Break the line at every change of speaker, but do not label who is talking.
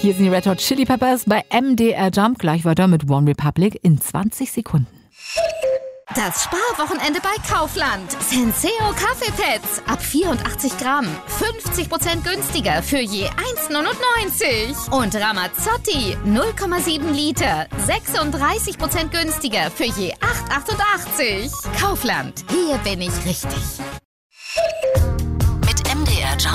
Hier sind die Red Hot Chili Peppers bei MDR Jump. Gleich weiter mit One Republic in 20 Sekunden.
Das Sparwochenende bei Kaufland. Senseo Kaffeepads ab 84 Gramm. 50% günstiger für je 1,99. Und Ramazzotti 0,7 Liter. 36% günstiger für je 8,88. Kaufland. Hier bin ich richtig.